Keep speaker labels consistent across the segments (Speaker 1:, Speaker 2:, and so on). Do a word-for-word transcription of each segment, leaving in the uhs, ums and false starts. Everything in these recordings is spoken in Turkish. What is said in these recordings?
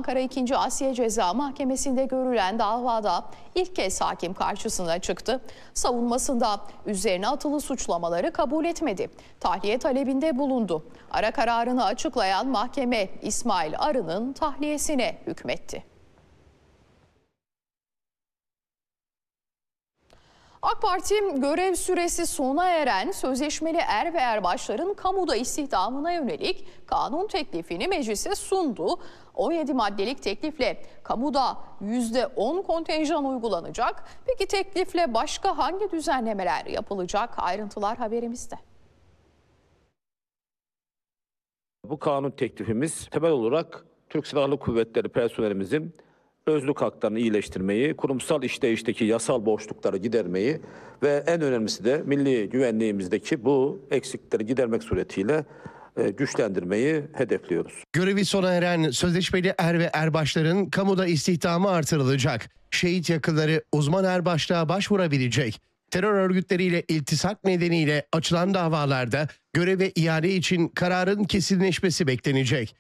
Speaker 1: Ankara ikinci. Asliye Ceza Mahkemesi'nde görülen davada ilk kez hakim karşısına çıktı. Savunmasında üzerine atılı suçlamaları kabul etmedi. Tahliye talebinde bulundu. Ara kararını açıklayan mahkeme İsmail Arı'nın tahliyesine hükmetti. AK Parti görev süresi sona eren sözleşmeli er ve erbaşların kamuda istihdamına yönelik kanun teklifini meclise sundu. on yedi maddelik teklifle kamuda yüzde on kontenjan uygulanacak. Peki teklifle başka hangi düzenlemeler yapılacak? Ayrıntılar haberimizde.
Speaker 2: Bu kanun teklifimiz temel olarak Türk Silahlı Kuvvetleri personelimizin özlük haklarını iyileştirmeyi, kurumsal işleyişteki yasal boşlukları gidermeyi ve en önemlisi de milli güvenliğimizdeki bu eksiklikleri gidermek suretiyle güçlendirmeyi hedefliyoruz.
Speaker 3: Görevi sona eren sözleşmeli er ve erbaşların kamuda istihdamı artırılacak. Şehit yakınları uzman erbaşlığa başvurabilecek. Terör örgütleriyle iltisak nedeniyle açılan davalarda göreve iade için kararın kesinleşmesi beklenecek.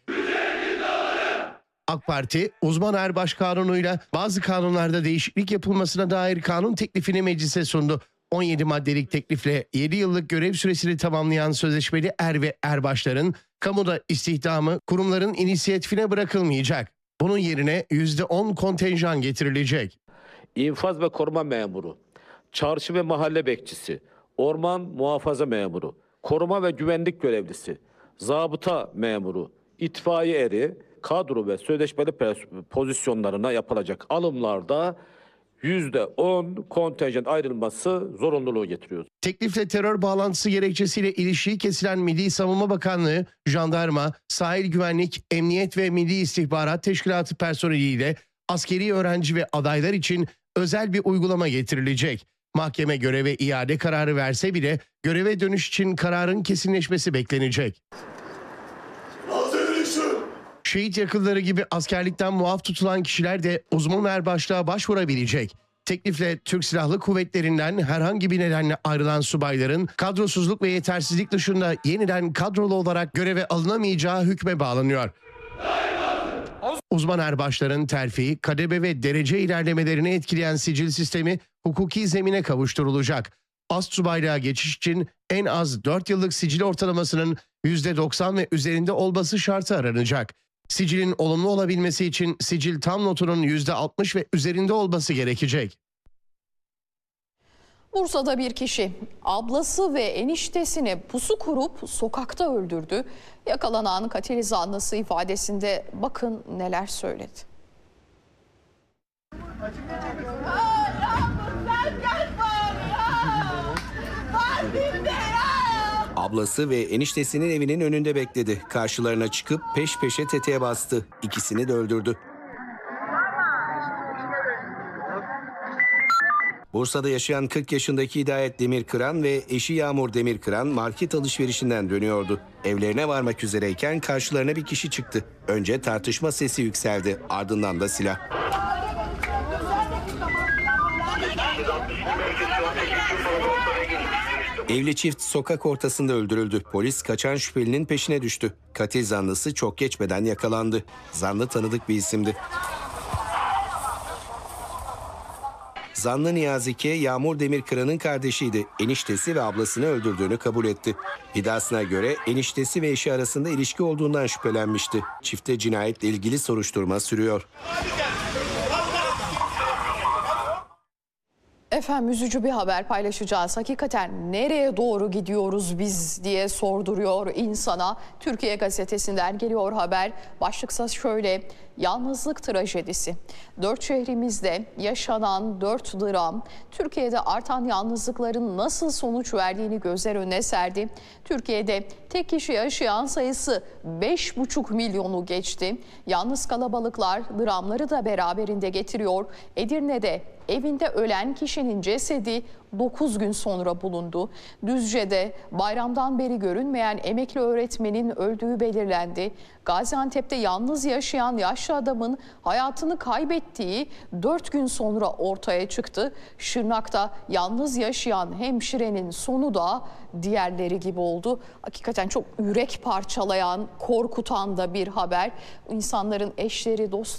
Speaker 3: AK Parti, uzman erbaş kanunuyla bazı kanunlarda değişiklik yapılmasına dair kanun teklifini meclise sundu. on yedi maddelik teklifle yedi yıllık görev süresini tamamlayan sözleşmeli er ve erbaşların kamuda istihdamı kurumların inisiyatifine bırakılmayacak. Bunun yerine yüzde on kontenjan getirilecek.
Speaker 2: İnfaz ve koruma memuru, çarşı ve mahalle bekçisi, orman muhafaza memuru, koruma ve güvenlik görevlisi, zabıta memuru, itfaiye eri, kadro ve sözleşmeli pozisyonlarına yapılacak alımlarda yüzde on kontenjan ayrılması zorunluluğu getiriyoruz.
Speaker 3: Teklifle terör bağlantısı gerekçesiyle ilişiği kesilen Milli Savunma Bakanlığı, jandarma, sahil güvenlik, emniyet ve Milli İstihbarat Teşkilatı personeliyle askeri öğrenci ve adaylar için özel bir uygulama getirilecek. Mahkeme göreve iade kararı verse bile göreve dönüş için kararın kesinleşmesi beklenecek. Şehit yakınları gibi askerlikten muaf tutulan kişiler de uzman erbaşlığa başvurabilecek. Teklifle Türk Silahlı Kuvvetleri'nden herhangi bir nedenle ayrılan subayların kadrosuzluk ve yetersizlik dışında yeniden kadrolu olarak göreve alınamayacağı hükme bağlanıyor. Uzman erbaşların terfi, kademe ve derece ilerlemelerini etkileyen sicil sistemi hukuki zemine kavuşturulacak. Astsubaylığa geçiş için en az dört yıllık sicil ortalamasının yüzde doksan ve üzerinde olması şartı aranacak. Sicilin olumlu olabilmesi için sicil tam notunun yüzde altmış ve üzerinde olması gerekecek.
Speaker 1: Bursa'da bir kişi ablası ve eniştesini pusu kurup sokakta öldürdü. Yakalanan katil zanlısı ifadesinde bakın neler söyledi.
Speaker 4: Ablası ve eniştesinin evinin önünde bekledi. Karşılarına çıkıp peş peşe tetiğe bastı. İkisini de öldürdü. Bursa'da yaşayan kırk yaşındaki Hidayet Demirkıran ve eşi Yağmur Demirkıran market alışverişinden dönüyordu. Evlerine varmak üzereyken karşılarına bir kişi çıktı. Önce tartışma sesi yükseldi, ardından da silah. Evli çift sokak ortasında öldürüldü. Polis kaçan şüphelinin peşine düştü. Katil zanlısı çok geçmeden yakalandı. Zanlı tanıdık bir isimdi. Zanlı Niyazi K. Yağmur Demirkıran'ın kardeşiydi. Eniştesi ve ablasını öldürdüğünü kabul etti. İddiasına göre eniştesi ve eşi arasında ilişki olduğundan şüphelenmişti. Çifte cinayetle ilgili soruşturma sürüyor.
Speaker 1: Efendim üzücü bir haber paylaşacağız. Hakikaten nereye doğru gidiyoruz biz diye sorduruyor insana. Türkiye Gazetesi'nden geliyor haber. Başlıksa şöyle: yalnızlık trajedisi. Dört şehrimizde yaşanan dört dram Türkiye'de artan yalnızlıkların nasıl sonuç verdiğini gözler önüne serdi. Türkiye'de tek kişi yaşayan sayısı beş buçuk milyonu geçti. Yalnız kalabalıklar dramları da beraberinde getiriyor. Edirne'de evinde ölen kişinin cesedi dokuz gün sonra bulundu. Düzce'de bayramdan beri görünmeyen emekli öğretmenin öldüğü belirlendi. Gaziantep'te yalnız yaşayan yaşlı adamın hayatını kaybettiği dört gün sonra ortaya çıktı. Şırnak'ta yalnız yaşayan hemşirenin sonu da diğerleri gibi oldu. Hakikaten çok yürek parçalayan, korkutan da bir haber. İnsanların eşleri, dostları